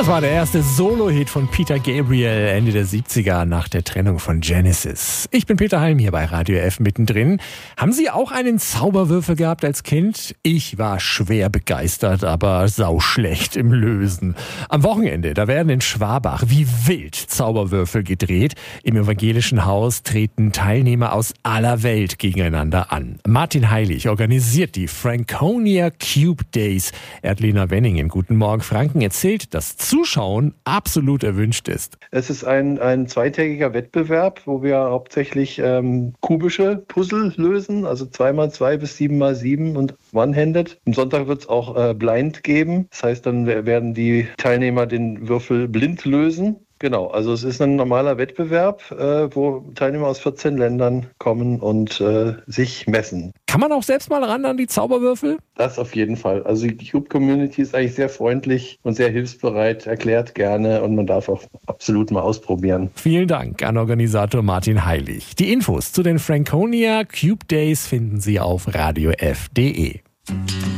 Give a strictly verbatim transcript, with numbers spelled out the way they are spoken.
Das war der erste Solo-Hit von Peter Gabriel Ende der siebziger nach der Trennung von Genesis. Ich bin Peter Halm hier bei Radio F mittendrin. Haben Sie auch einen Zauberwürfel gehabt als Kind? Ich war schwer begeistert, aber sauschlecht im Lösen. Am Wochenende, da werden in Schwabach wie wild Zauberwürfel gedreht. Im evangelischen Haus treten Teilnehmer aus aller Welt gegeneinander an. Martin Heilig organisiert die Franconia Cube Days. Erdlena Wenning in Guten Morgen Franken erzählt, dass Zuschauen absolut erwünscht ist. Es ist ein, ein zweitägiger Wettbewerb, wo wir hauptsächlich ähm, kubische Puzzle lösen, also zwei mal zwei bis sieben mal sieben und One-Handed. Am Sonntag wird es auch äh, blind geben. Das heißt, dann werden die Teilnehmer den Würfel blind lösen. Genau, also es ist ein normaler Wettbewerb, äh, wo Teilnehmer aus vierzehn Ländern kommen und äh, sich messen. Kann man auch selbst mal ran an die Zauberwürfel? Das auf jeden Fall. Also die Cube-Community ist eigentlich sehr freundlich und sehr hilfsbereit, erklärt gerne und man darf auch absolut mal ausprobieren. Vielen Dank an Organisator Martin Heilig. Die Infos zu den Franconia Cube Days finden Sie auf radio f punkt de.